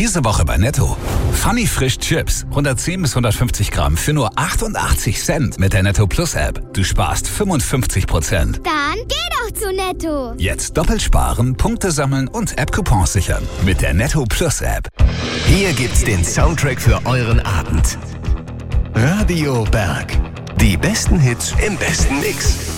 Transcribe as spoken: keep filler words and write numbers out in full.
Diese Woche bei Netto. Funny Frisch Chips. hundertzehn bis hundertfünfzig Gramm für nur achtundachtzig Cent mit der Netto Plus App. Du sparst fünfundfünfzig Prozent. Dann geh doch zu Netto. Jetzt doppelt sparen, Punkte sammeln und App-Coupons sichern. Mit der Netto Plus App. Hier gibt's den Soundtrack für euren Abend. Radio Berg. Die besten Hits im besten Mix.